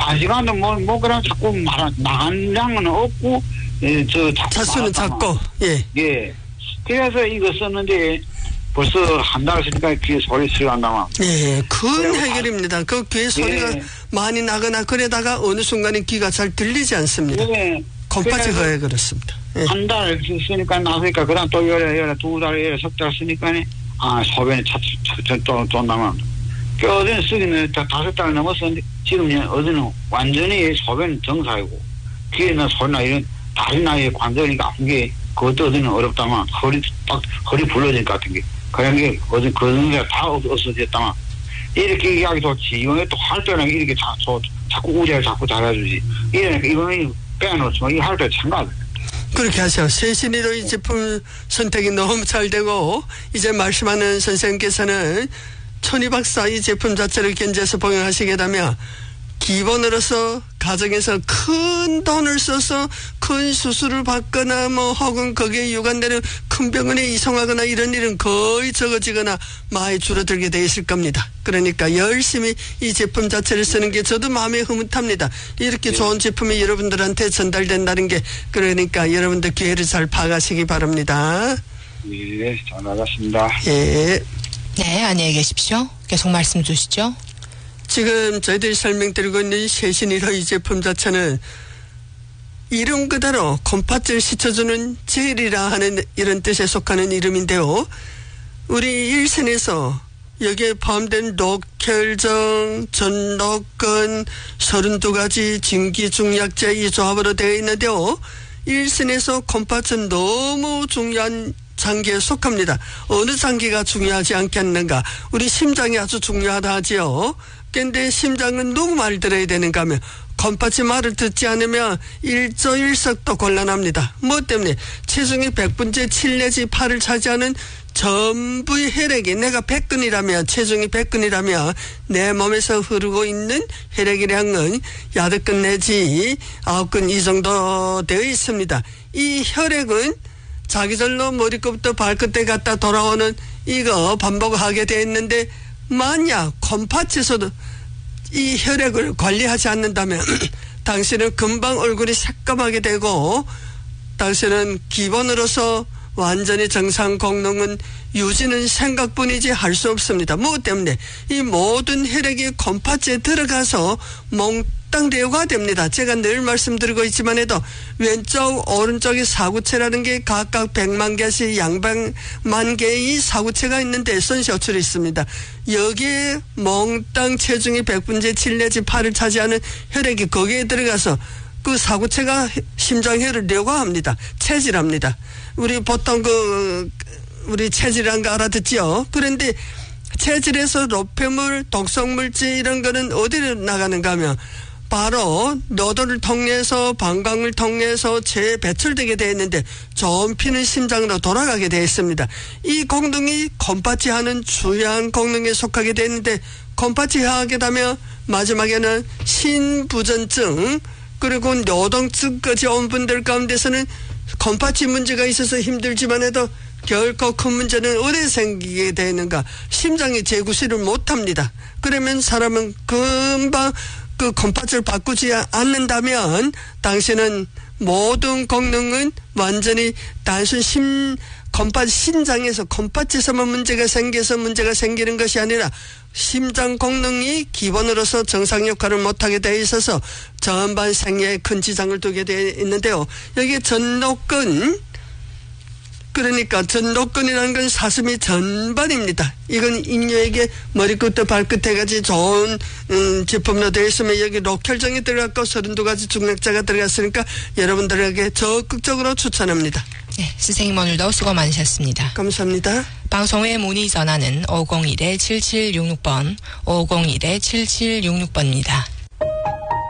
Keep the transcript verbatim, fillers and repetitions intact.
바지가도 뭐, 뭐, 그냥 자꾸 말, 나간 양은 없고, 예, 저, 자꾸. 자수는 작고, 예. 예. 그래서 이거 썼는데, 벌써 한 달 쓰니까 귀에 소리 들어간다만. 예, 큰 해결입니다. 그 귀에 소리가 예. 많이 나거나 그러다가 어느 순간에 귀가 잘 들리지 않습니다. 예. 콩팥이 허해 그렇습니다. 예. 한 달 쓰니까 나서니까, 그 다음 또 열에, 열에, 두 달, 열에, 석 달 쓰니까, 아, 소변이 차, 차, 또, 또 나만. 그, 어제는 쓰기는 다, 다섯 달 넘었었는데, 지금, 어제는 완전히 소변 정상이고, 귀에는 소리나 이런, 다른 나이에 관절이니까 아픈 게, 그것도 어제는 어렵다만, 허리, 딱, 허리 불러질 것 같은 게. 그런 게, 어제 그런 게 다 없어졌다만, 이렇게 이야기 좋지. 이번에 또 할 때는 이렇게 자, 저, 자꾸 우리를 자꾸 잘해주지. 이러니까 이번에 빼놓지만, 이거 할 때 참가. 그렇게 하세요. 세신이로 이 제품 선택이 너무 잘 되고, 이제 말씀하는 선생님께서는 천희 박사 이 제품 자체를 견제해서 복용하시게 되면, 기본으로서 가정에서 큰 돈을 써서 큰 수술을 받거나 뭐 혹은 거기에 유관되는 큰 병원에 이송하거나 이런 일은 거의 적어지거나 많이 줄어들게 돼 있을 겁니다. 그러니까 열심히 이 제품 자체를 쓰는 게 저도 마음이 흐뭇합니다. 이렇게 네. 좋은 제품이 여러분들한테 전달된다는 게, 그러니까 여러분들 기회를 잘 파가시기 바랍니다. 예, 잘 나갔습니다. 예. 네, 안녕히 계십시오. 계속 말씀 주시죠. 지금 저희들이 설명드리고 있는 세신일호 이 제품 자체는 이름 그대로 콩팥을 씻어주는 젤이라 하는 이런 뜻에 속하는 이름인데요. 우리 일선에서 여기에 포함된 녹혈정, 전녹근, 서른두 가지 진기중약제 이 조합으로 되어 있는데요. 일선에서 콩팥은 너무 중요한 장기에 속합니다. 어느 장기가 중요하지 않겠는가? 우리 심장이 아주 중요하다 하지요. 근데 심장은 누구 말 들어야 되는가 하면 콩팥이 말을 듣지 않으면 일조일석도 곤란합니다. 뭐 때문에? 체중이 백 분의 칠 내지 팔을 차지하는 전부의 혈액이, 내가 백 근이라면, 체중이 백 근이라면 내 몸에서 흐르고 있는 혈액의 양은 여덟 근 내지 아홉 근 이 정도 되어 있습니다. 이 혈액은 자기절로 머리끝부터 발끝에 갔다 돌아오는 이거 반복하게 되어 있는데, 만약 콩팥에서도 이 혈액을 관리하지 않는다면 당신은 금방 얼굴이 새까맣게 되고, 당신은 기본으로서 완전히 정상功能은 유지는 생각뿐이지 할 수 없습니다. 뭐 때문에? 이 모든 혈액이 콩팥에 들어가서 몽땅 대우가 됩니다. 제가 늘 말씀드리고 있지만 해도 왼쪽 오른쪽에 사구체라는 게 각각 백만 개씩 양백만 개의 사구체가 있는데 선셔출이 있습니다. 여기에 몽땅 체중이 백 분의 칠 내지 팔을 차지하는 혈액이 거기에 들어가서 그 사구체가 심장혈을 뇌과합니다. 체질합니다. 우리 보통 그 우리 체질이란 거 알아듣지요. 그런데 체질에서 노폐물, 독성물질 이런 거는 어디로 나가는가 하면 바로 노도를 통해서 방광을 통해서 재배출되게 되어 있는데 좋은 피는 심장으로 돌아가게 되어 있습니다. 이功能이 콩팥이 하는 중요한功能에 속하게 되어 있는데, 콩팥이 하게 되면 마지막에는 신부전증 그리고 뇌동증까지 온 분들 가운데서는 콩팥이 문제가 있어서 힘들지만 해도 결코 큰 문제는 어디에 생기게 되는가? 심장이 재구시를 못합니다. 그러면 사람은 금방 그 콩팥을 바꾸지 않는다면 당신은 모든功能은 완전히 단순 심 콩팥 신장에서 콩팥에서만 문제가 생겨서 문제가 생기는 것이 아니라 심장功能이 기본으로서 정상 역할을 못하게 되어 있어서 전반 생애에 큰 지장을 두게 되어 있는데요. 여기 전노근, 그러니까 전노근이라는 건 사슴이 전반입니다. 이건 인류에게 머리끝부터 발끝에까지 좋은 음, 제품으로 되어 있으면 여기 녹혈정이 들어갔고 서른두 가지 중약자가 들어갔으니까 여러분들에게 적극적으로 추천합니다. 네, 선생님 오늘도 수고 많으셨습니다. 감사합니다. 방송 후에 문의 전화는 오공일 칠칠육육 번, 오공일 칠칠육육 번입니다.